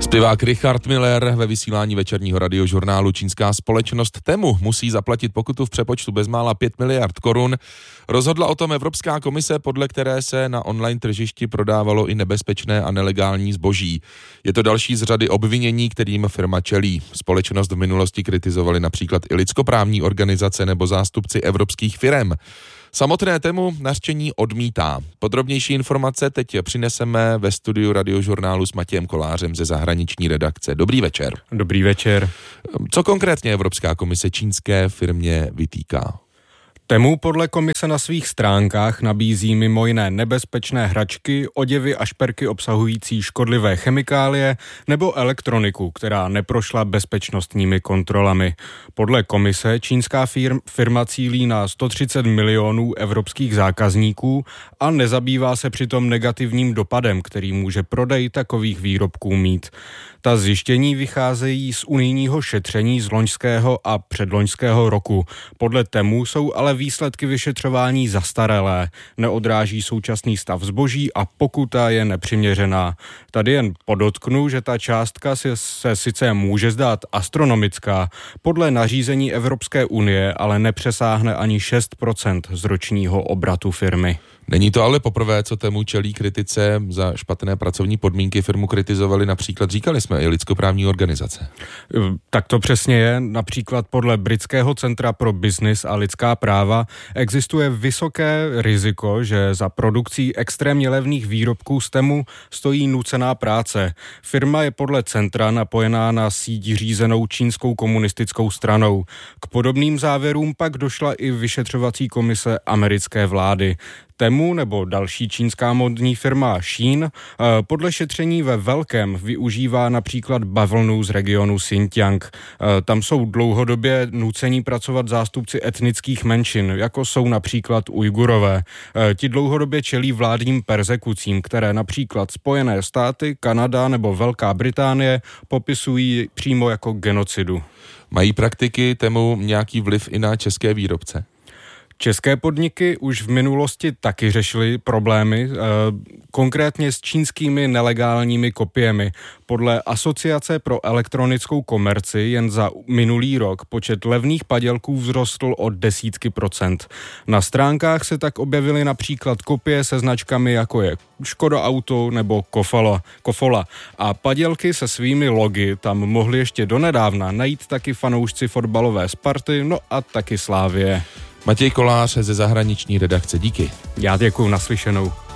Zpěvák Richard Miller ve vysílání večerního radiožurnálu. Čínská společnost Temu musí zaplatit pokutu v přepočtu bezmála 5 miliard korun. Rozhodla o tom Evropská komise, podle které se na online tržišti prodávalo i nebezpečné a nelegální zboží. Je to další z řady obvinění, kterým firma čelí. Společnost v minulosti kritizovali například i lidskoprávní organizace nebo zástupci evropských firem. Samotné Temu nařčení odmítá. Podrobnější informace teď přineseme ve studiu radiožurnálu s Matějem Kolářem ze zahraniční redakce. Dobrý večer. Dobrý večer. Co konkrétně Evropská komise čínské firmě vytýká? Temu podle komise na svých stránkách nabízí mimo jiné nebezpečné hračky, oděvy a šperky obsahující škodlivé chemikálie nebo elektroniku, která neprošla bezpečnostními kontrolami. Podle komise čínská firma cílí na 130 milionů evropských zákazníků a nezabývá se přitom negativním dopadem, který může prodej takových výrobků mít. Ta zjištění vycházejí z unijního šetření z loňského a předloňského roku. Podle Temu jsou ale výsledky vyšetřování zastaralé, neodráží současný stav zboží a pokuta je nepřiměřená. Tady jen podotknu, že ta částka se sice může zdát astronomická, podle nařízení Evropské unie ale nepřesáhne ani 6% z ročního obratu firmy. Není to ale poprvé, co Temu čelí kritice za špatné pracovní podmínky. Firmu kritizovali například, říkali jsme, i lidskoprávní organizace. Tak to přesně je. Například podle Britského centra pro biznis a lidská práva existuje vysoké riziko, že za produkcí extrémně levných výrobků z Temu stojí nucená práce. Firma je podle centra napojená na síť řízenou čínskou komunistickou stranou. K podobným závěrům pak došla i vyšetřovací komise americké vlády. Temu nebo další čínská modní firma Shein podle šetření ve velkém využívá například bavlnu z regionu Xinjiang. Tam jsou dlouhodobě nucení pracovat zástupci etnických menšin, jako jsou například Ujgurové. Ti dlouhodobě čelí vládním perzekucím, které například Spojené státy, Kanada nebo Velká Británie popisují přímo jako genocidu. Mají praktiky Temu nějaký vliv i na české výrobce? České podniky už v minulosti taky řešily problémy, konkrétně s čínskými nelegálními kopiemi. Podle Asociace pro elektronickou komerci jen za minulý rok počet levných padělků vzrostl o desítky procent. Na stránkách se tak objevily například kopie se značkami jako je Škoda Auto nebo Kofola. A padělky se svými logy tam mohli ještě donedávna najít taky fanoušci fotbalové Sparty, no a taky Slavie. Matěj Kolář ze zahraniční redakce, díky. Já děkuju, naslyšenou.